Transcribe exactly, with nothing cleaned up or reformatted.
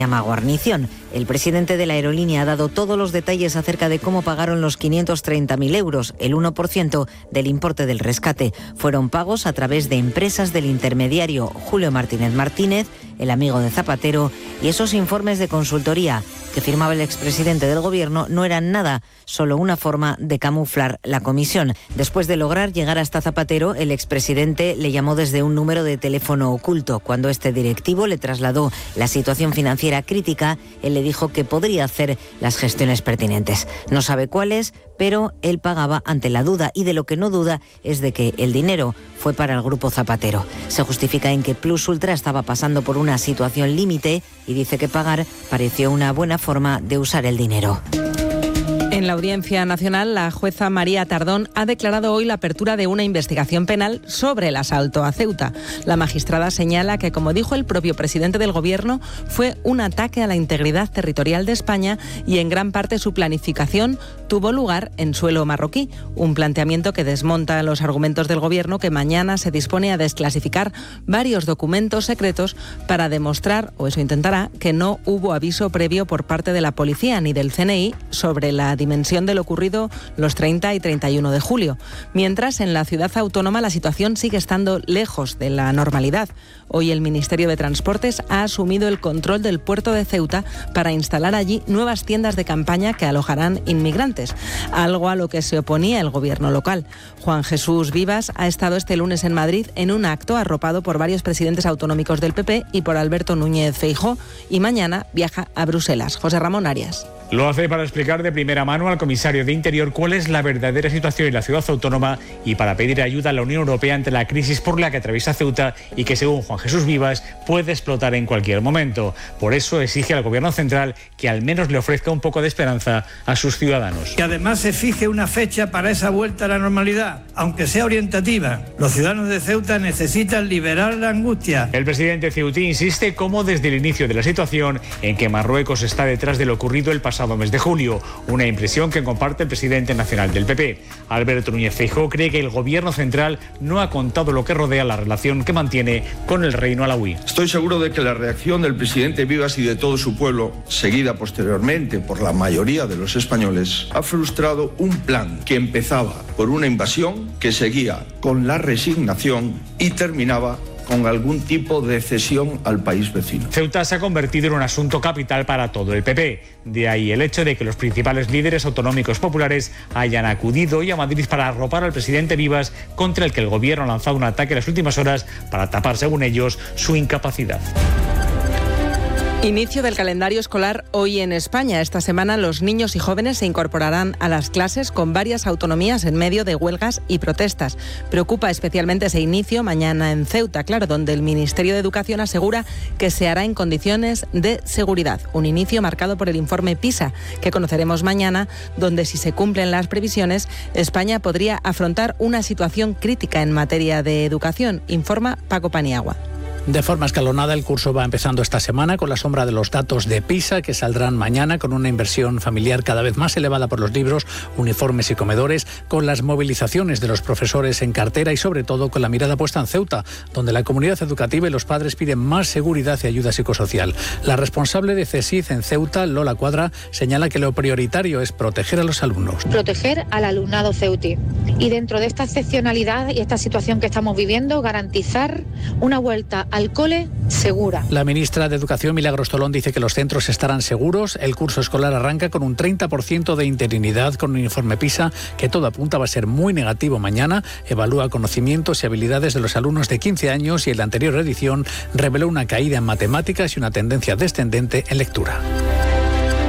llama guarnición. El presidente de la aerolínea ha dado todos los detalles acerca de cómo pagaron los quinientos treinta mil euros, el uno por ciento del importe del rescate. Fueron pagos a través de empresas del intermediario Julio Martínez Martínez, el amigo de Zapatero, y esos informes de consultoría que firmaba el expresidente del gobierno no eran nada, solo una forma de camuflar la comisión. Después de lograr llegar hasta Zapatero, el expresidente le llamó desde un número de teléfono oculto. Cuando este directivo le trasladó la situación financiera crítica, él le dijo que podría hacer las gestiones pertinentes. No sabe cuáles, pero él pagaba ante la duda, y de lo que no duda es de que el dinero fue para el grupo Zapatero. Se justifica en que Plus Ultra estaba pasando por una situación límite y dice que pagar pareció una buena forma de usar el dinero. En la Audiencia Nacional, la jueza María Tardón ha declarado hoy la apertura de una investigación penal sobre el asalto a Ceuta. La magistrada señala que, como dijo el propio presidente del Gobierno, fue un ataque a la integridad territorial de España y en gran parte su planificación tuvo lugar en suelo marroquí. Un planteamiento que desmonta los argumentos del Gobierno, que mañana se dispone a desclasificar varios documentos secretos para demostrar, o eso intentará, que no hubo aviso previo por parte de la policía ni del C N I sobre la dimensión de lo ocurrido los treinta y treinta y uno de julio. Mientras, en la ciudad autónoma la situación sigue estando lejos de la normalidad. Hoy el Ministerio de Transportes ha asumido el control del puerto de Ceuta para instalar allí nuevas tiendas de campaña que alojarán inmigrantes, algo a lo que se oponía el gobierno local. Juan Jesús Vivas ha estado este lunes en Madrid en un acto arropado por varios presidentes autonómicos del P P y por Alberto Núñez Feijóo, y mañana viaja a Bruselas. José Ramón Arias. Lo hace para explicar de primera mano al comisario de Interior cuál es la verdadera situación en la ciudad autónoma y para pedir ayuda a la Unión Europea ante la crisis por la que atraviesa Ceuta y que, según Juan Jesús Vivas, puede explotar en cualquier momento. Por eso exige al Gobierno central que al menos le ofrezca un poco de esperanza a sus ciudadanos. Que además se fije una fecha para esa vuelta a la normalidad, aunque sea orientativa. Los ciudadanos de Ceuta necesitan liberar la angustia. El presidente ceutí insiste, como desde el inicio de la situación, en que Marruecos está detrás de lo ocurrido el pasado mes de julio, una impresión que comparte el presidente nacional del P P. Alberto Núñez Feijóo cree que el Gobierno central no ha contado lo que rodea la relación que mantiene con el Reino alauí. Estoy seguro de que la reacción del presidente Vivas y de todo su pueblo, seguida posteriormente por la mayoría de los españoles, ha frustrado un plan que empezaba por una invasión, que seguía con la resignación y terminaba con algún tipo de cesión al país vecino. Ceuta se ha convertido en un asunto capital para todo el P P. De ahí el hecho de que los principales líderes autonómicos populares hayan acudido hoy a Madrid para arropar al presidente Vivas, contra el que el gobierno ha lanzado un ataque en las últimas horas para tapar, según ellos, su incapacidad. Inicio del calendario escolar hoy en España. Esta semana los niños y jóvenes se incorporarán a las clases con varias autonomías en medio de huelgas y protestas. Preocupa especialmente ese inicio mañana en Ceuta, claro, donde el Ministerio de Educación asegura que se hará en condiciones de seguridad. Un inicio marcado por el informe PISA, que conoceremos mañana, donde, si se cumplen las previsiones, España podría afrontar una situación crítica en materia de educación, informa Paco Paniagua. De forma escalonada, el curso va empezando esta semana con la sombra de los datos de PISA, que saldrán mañana, con una inversión familiar cada vez más elevada por los libros, uniformes y comedores, con las movilizaciones de los profesores en cartera y, sobre todo, con la mirada puesta en Ceuta, donde la comunidad educativa y los padres piden más seguridad y ayuda psicosocial. La responsable de CESID en Ceuta, Lola Cuadra, señala que lo prioritario es proteger a los alumnos. Proteger al alumnado ceutí. Y dentro de esta excepcionalidad y esta situación que estamos viviendo, garantizar una vuelta al cole segura. La ministra de Educación, Milagros Tolón, dice que los centros estarán seguros. El curso escolar arranca con un treinta por ciento de interinidad, con un informe PISA que todo apunta va a ser muy negativo mañana. Evalúa conocimientos y habilidades de los alumnos de quince años y en la anterior edición reveló una caída en matemáticas y una tendencia descendente en lectura.